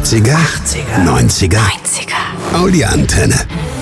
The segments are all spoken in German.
80er, 90er, Audi-Antenne.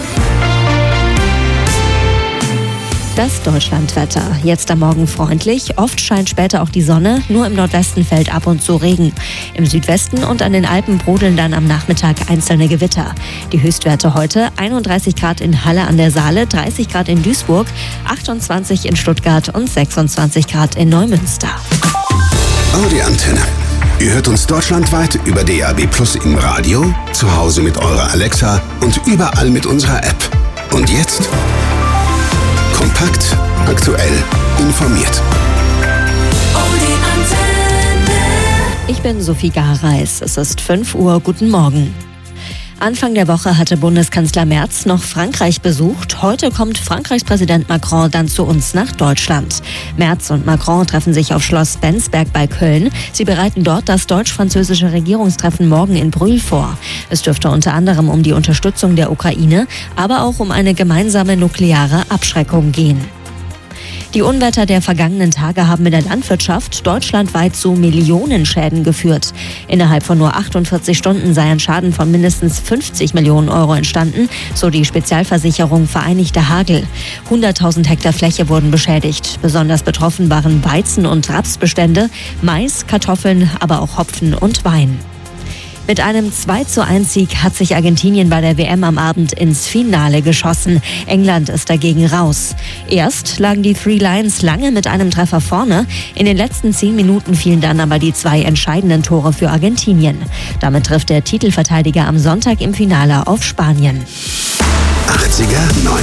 Das Deutschlandwetter. Jetzt am Morgen freundlich, oft scheint später auch die Sonne, nur im Nordwesten fällt ab und zu Regen. Im Südwesten und an den Alpen brodeln dann am Nachmittag einzelne Gewitter. Die Höchstwerte heute: 31 Grad in Halle an der Saale, 30 Grad in Duisburg, 28 in Stuttgart und 26 Grad in Neumünster. Audi-Antenne. Ihr hört uns deutschlandweit über DAB+ im Radio, zu Hause mit eurer Alexa und überall mit unserer App. Und jetzt kompakt, aktuell, informiert. Ich bin Sophie Gareis. Es ist 5 Uhr. Guten Morgen. Anfang der Woche hatte Bundeskanzler Merz noch Frankreich besucht. Heute kommt Frankreichs Präsident Macron dann zu uns nach Deutschland. Merz und Macron treffen sich auf Schloss Bensberg bei Köln. Sie bereiten dort das deutsch-französische Regierungstreffen morgen in Brühl vor. Es dürfte unter anderem um die Unterstützung der Ukraine, aber auch um eine gemeinsame nukleare Abschreckung gehen. Die Unwetter der vergangenen Tage haben in der Landwirtschaft deutschlandweit zu Millionenschäden geführt. Innerhalb von nur 48 Stunden sei ein Schaden von mindestens 50 Millionen Euro entstanden, so die Spezialversicherung Vereinigter Hagel. 100.000 Hektar Fläche wurden beschädigt. Besonders betroffen waren Weizen- und Rapsbestände, Mais, Kartoffeln, aber auch Hopfen und Wein. Mit einem 2:1-Sieg hat sich Argentinien bei der WM am Abend ins Finale geschossen. England ist dagegen raus. Erst lagen die Three Lions lange mit einem Treffer vorne. In den letzten 10 Minuten fielen dann aber die 2 entscheidenden Tore für Argentinien. Damit trifft der Titelverteidiger am Sonntag im Finale auf Spanien. 80er,